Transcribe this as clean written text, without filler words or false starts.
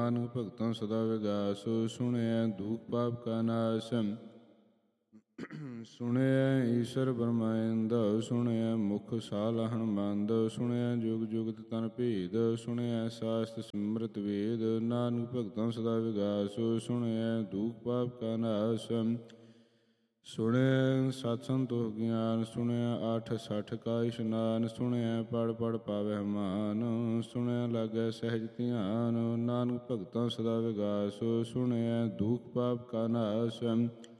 ਨਾਨਕ ਭਗਤਾਂ ਸਦਾ ਵਿਗਾਸ। ਸੁਣਿਐ ਦੁਖ ਪਾਪ ਕਾ ਨਾਸ, ਸੁਣਿਐ ਈਸ਼ਰ ਬ੍ਰਹਮੰਡ। ਸੁਣਿਐ ਮੁਖ ਸਾਲ ਹਨੁਮੰਦ। ਸੁਣਿਐ ਜੁਗ ਜੁਗਤ ਤਨ ਭੇਦ। ਸੁਣਿਐ ਸਾਸਤ ਸਿਮਰਤ ਵੇਦ। ਨਾਨਕ ਭਗਤਾਂ ਸਦਾ ਵਿਗਾਸ। ਸੁਣਿਐ ਦੁਖ ਪਾਪ ਕਾ ਨਾਸ, ਸੁਣਿਐ ਸਤਿ ਸੰਤੋਖ ਗਿਆਨ। ਸੁਣਿਐ ਆਠ ਸਠ ਕਾ ਇਸ਼ਨਾਨ। ਸੁਣਿਐ ਪੜ੍ਹ ਪੜ੍ਹ ਪਾਵਹਿ ਮਾਨ। ਸੁਣਿਐ ਲਾਗੈ ਸਹਿਜ ਧਿਆਨ। ਨਾਨਕ ਭਗਤਾਂ ਸਦਾ ਵਿਗਾਸ। ਸੁਣਿਐ ਦੁਖ ਪਾਪ ਕਾ ਨਾਸ,